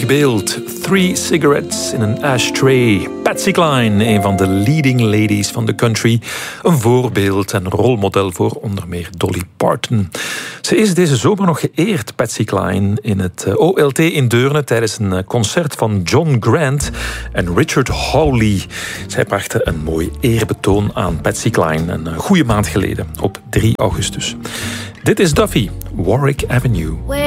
beeld. 3 cigarettes in een ashtray. Patsy Cline, een van de leading ladies van de country. Een voorbeeld en rolmodel voor onder meer Dolly Parton. Ze is deze zomer nog geëerd, Patsy Cline, in het OLT in Deurne tijdens een concert van John Grant en Richard Hawley. Zij brachten een mooi eerbetoon aan Patsy Cline een goede maand geleden, op 3 augustus. Dit is Duffy, Warwick Avenue.